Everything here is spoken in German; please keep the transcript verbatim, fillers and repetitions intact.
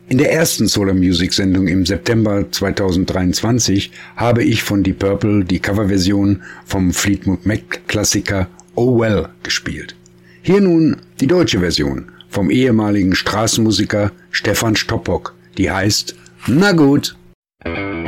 In der ersten Solar Music Sendung im September zweitausenddreiundzwanzig habe ich von Deep Purple die Coverversion vom Fleetwood Mac Klassiker Oh Well gespielt. Hier nun die deutsche Version vom ehemaligen Straßenmusiker Stefan Stoppock, die heißt Na gut.